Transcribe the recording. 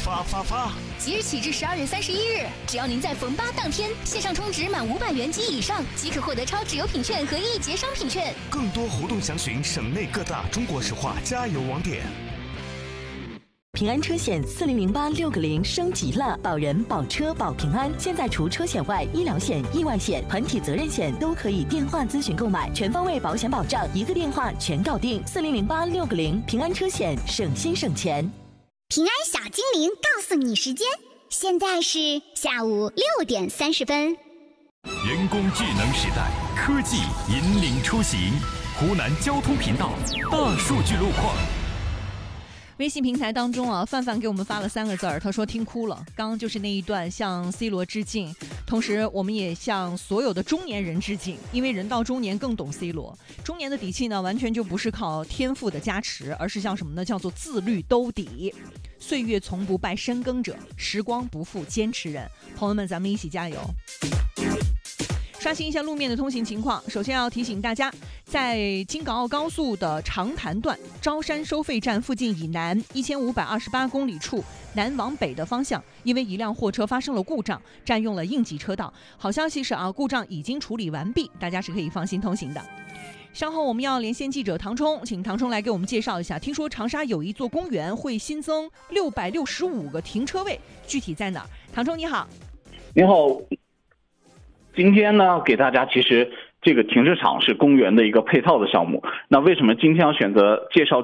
发！ 即日起至12月31日，只要您在逢8当天线上充值满500元及以上，即可获得超值邮品券和1节商品券。 更多活动详询省内各大中国石化加油网点。 平安车险400860升级了，保人、保车、保平安。现在除车险外，医疗险、意外险、团体责任险都可以电话咨询购买，全方位保险保障，一个电话全搞定。400860平安车险，省心省钱。 平安小精灵告诉你时间，现在是下午6点30分。 人工智能时代，科技引领出行。湖南交通频道大数据路况。 微信平台当中啊，范范给我们发了3个字儿，他说听哭了。刚刚就是那一段向 C 罗致敬，同时我们也向所有的中年人致敬，因为人到中年更懂 C 罗。中年的底气呢，完全就不是靠天赋的加持，而是像什么呢？叫做自律兜底。岁月从不败深耕者，时光不负坚持人。朋友们，咱们一起加油！刷新一下路面的通行情况。首先要提醒大家，在京港澳高速的长潭段招山收费站附近以南1528公里处南往北的方向，因为一辆货车发生了故障，占用了应急车道。好消息是故障已经处理完毕，大家是可以放心通行的。稍后我们要连线记者唐冲，请唐冲来给我们介绍一下，听说长沙有一座公园会新增665个停车位，具体在哪儿？唐冲你好。 你好。今天呢，给大家其实这个停车场是公园的一个配套的项目。那为什么今天要选择介绍